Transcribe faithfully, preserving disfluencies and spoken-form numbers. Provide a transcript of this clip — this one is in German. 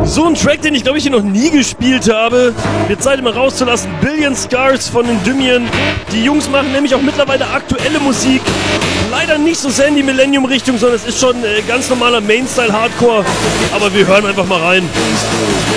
So ein Track, den ich glaube ich hier noch nie gespielt habe. Wird Zeit mal rauszulassen. Billion Scars von den Dymien. Die Jungs machen nämlich auch mittlerweile aktuelle Musik. Leider nicht so sehr in die Millennium-Richtung, sondern es ist schon äh, ganz normaler Mainstyle-Hardcore. Aber wir hören einfach mal rein.